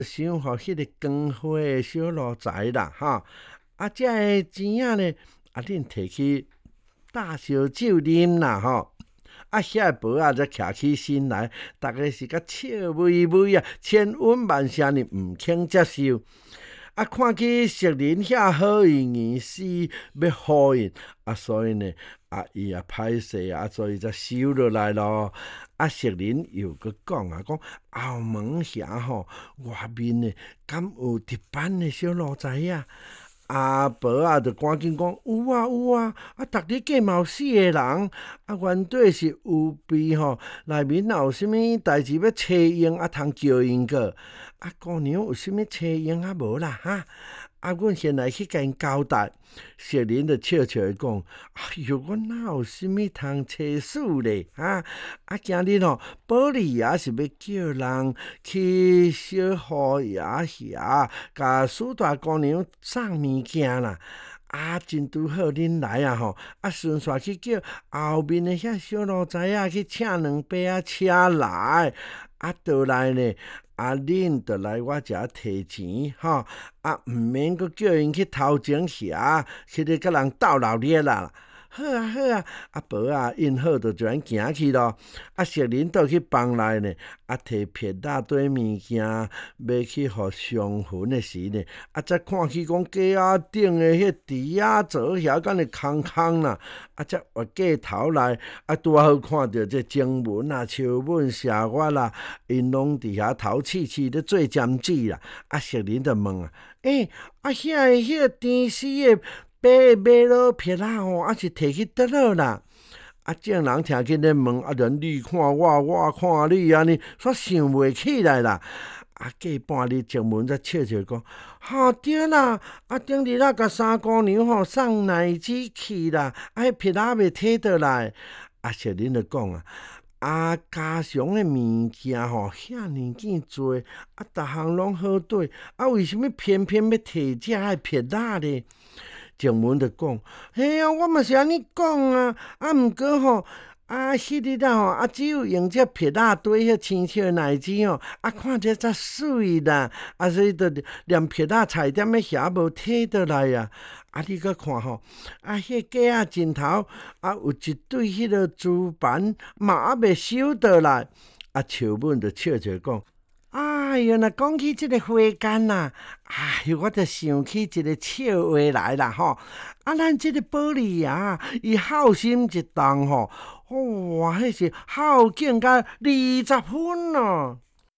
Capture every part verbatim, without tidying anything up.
想互迄个光花的小路财啦，哈。啊，遮个钱仔呢，啊，恁摕去搭烧酒啉啦，吼。啊，遐个婆仔则徛起身来，逐个是甲笑眯眯啊，千恩万谢呢，毋肯接受。啊，看去淑玲遐好意意思要呼应，啊，所以呢，啊，伊也歹势啊，所以才收落来咯。啊，淑玲又搁讲啊，讲后门遐吼，外面呢，敢有值班的小路仔啊？啊，婆仔就赶紧讲有啊有啊，啊，逐日计嘛有四个人，啊，原底是有备吼，内面若有啥物代志要找用，啊，通叫因个。啊，姑娘有啥物找用啊无啦哈？啊，阮先来去甲因交代。淑玲就笑笑的讲：哎哟，我哪有啥物通找数咧？哈！啊，今日吼，保利爷是要叫人去小胡爷遐，甲苏大姑娘送物件啦。啊，真拄好恁来啊吼！啊，顺续去叫后面的遐小路仔啊去请两杯啊车来。啊，倒来呢？啊，恁就来我遮摕钱吼，啊，毋免阁叫因去头前遐，去咧甲人斗闹热啦。好啊好啊，啊婆啊应好就就安行去咯。啊，淑玲倒去房内呢，啊摕撇大堆物件要去互上坟的时呢，啊则看去讲架仔顶的迄猪仔座遐敢会空空啦，啊则挖过头来，啊拄好看到这经文啊、秋文、社月啦，因拢伫遐头试试咧做针子啦。啊，淑玲就问啊，诶、欸，啊遐个迄个甜丝的。白马路撇仔吼，啊是摕去倒落啦。啊，众人听见咧问，啊，连你看我，我看你安尼，煞想袂起来啦。啊，过半日，前门才笑笑讲：哈、啊、对啦，啊顶日啊，甲三姑娘吼送奶子去啦，啊，迄撇仔袂摕倒来。啊，淑玲就讲啊。啊，家常的物件吼，遐尼件多，啊，逐项拢好对，啊，为什么偏偏要摕遮个撇仔咧？静文就讲，嘿啊，我嘛是安尼讲啊，啊，毋过吼，啊，迄日啊吼，啊，只有用这撇仔堆迄青色的奶子吼，啊，看着才水啦，啊，所以就连撇仔菜点的遐无摕倒来啊。啊，你搁看吼，啊，迄架仔尽头啊，有一对迄个珠盘嘛，还未收倒来。啊，秋文就笑笑讲。哎哟，若讲起即个花干呐，哎哟，我就想起一个笑话来啦吼。啊，咱即个保利爷，伊好心一动吼，哇，迄是孝敬甲二十分咯。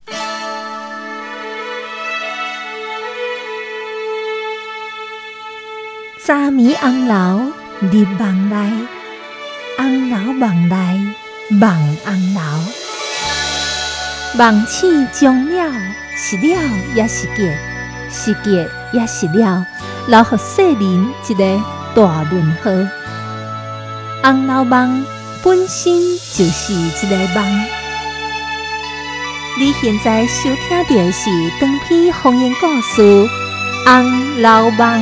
早暝红楼入梦内，红楼梦内梦红楼。梦醒终了，是了也是结，是结也是了，留予世人一个大问号。红楼梦本身就是一个梦。你现在收听到的是长篇方言故事《红楼梦》。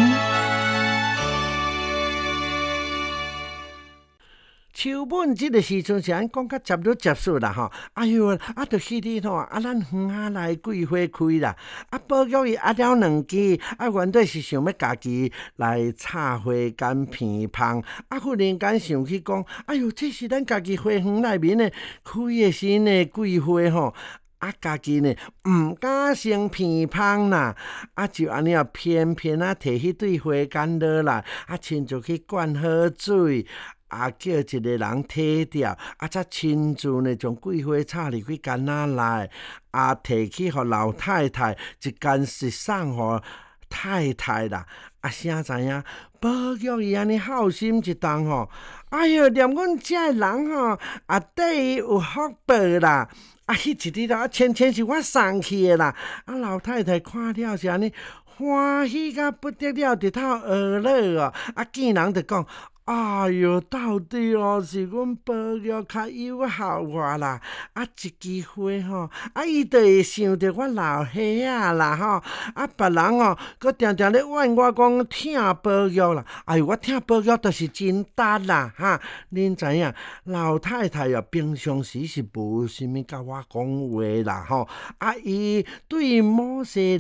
秋本即个时阵是安讲较接入接续啦吼，哎哟，啊，着迄日吼，啊，咱园仔内桂花开啦，啊，宝玉伊压了两支，啊，原底是想要家己来插花干片芳，啊，忽然间想起讲，哎哟，这是咱家己花园内面的开的新的桂花吼。啊，家己呢毋敢先片芳啦，啊就安尼啊偏偏啊摕迄对花干落来，啊亲自去灌好水。啊，叫一个人摕掉，啊，则亲自呢将桂花插入去干仔内，啊，摕去互老太太一干是送互太太啦。啊，啥知影？宝玉伊安尼好心一动吼，哎哟，连阮遮个人吼，啊，对伊有福报啦。啊，迄一日啊，千千是我送去的啦。啊，老太太看了是安尼。欢喜甲不得了，直头学了哦！啊，见人就讲， 哎哟，到底哦是阮保育较友好我啦，啊一支花吼，啊伊就会想着我老伙仔啦吼，啊别人哦，佮定定咧怨我讲疼保育啦，哎哟，我疼保育就是真值啦哈。恁知影，老太太哦，平常时是无啥物甲我讲话啦吼，啊伊对某些